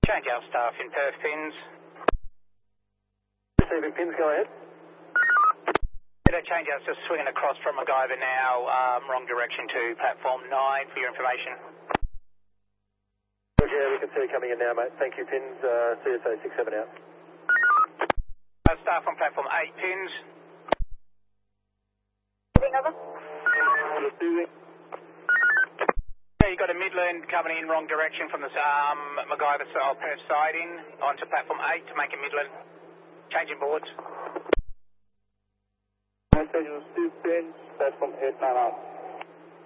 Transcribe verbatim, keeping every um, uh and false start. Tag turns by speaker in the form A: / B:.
A: Change our staff in Perth pins.
B: Receiving pins, go ahead.
A: Better change us just swinging across from MacGyver now, um, wrong direction to platform nine for your information.
B: Yeah, we can see you coming in now, mate. Thank you, pins. Uh, C S A six seven out.
A: Uh, staff on platform eight pins.
B: Over. Receiving.
A: Yeah, you got a Midland coming in wrong direction from the um, MacGyver style Perth side in onto platform eight to make a Midland. Changing boards.
B: Message received, pins, platform eight nine out.